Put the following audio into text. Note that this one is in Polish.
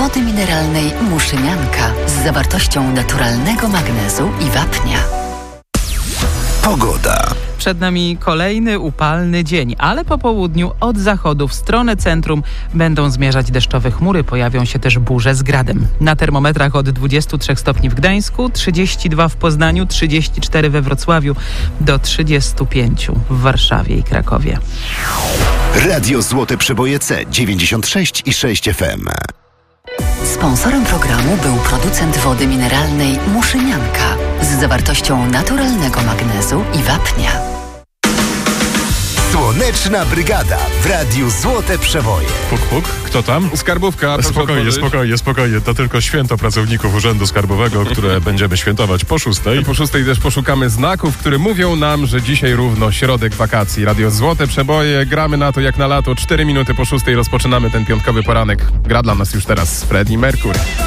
wody mineralnej Muszynianka z zawartością naturalnego magnezu i wapnia. Pogoda. Przed nami kolejny upalny dzień, ale po południu od zachodu w stronę centrum będą zmierzać deszczowe chmury. Pojawią się też burze z gradem. Na termometrach od 23 stopni w Gdańsku, 32 w Poznaniu, 34 we Wrocławiu, do 35 w Warszawie i Krakowie. Radio Złote Przeboje C 96,6 FM. Sponsorem programu był producent wody mineralnej Muszynianka z zawartością naturalnego magnezu i wapnia. Słoneczna Brygada w Radiu Złote Przeboje. Puk, puk. Kto tam? Skarbówka. Spokojnie. To tylko święto pracowników Urzędu Skarbowego, które będziemy świętować po 6. Po 6 też poszukamy znaków, które mówią nam, że dzisiaj równo środek wakacji. Radio Złote Przeboje, gramy na to jak na lato. 4 minuty po 6 rozpoczynamy ten piątkowy poranek. Gra dla nas już teraz Freddie Mercury.